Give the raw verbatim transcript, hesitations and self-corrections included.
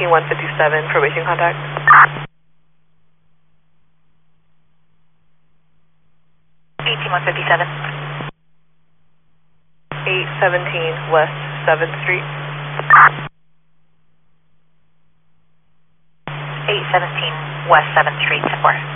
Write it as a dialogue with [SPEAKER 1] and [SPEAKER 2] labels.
[SPEAKER 1] eighteen one fifty-seven, probation contact.
[SPEAKER 2] eighteen one fifty-seven.
[SPEAKER 1] eight seventeen West seventh Street.
[SPEAKER 2] eight seventeen West seventh Street, ten four.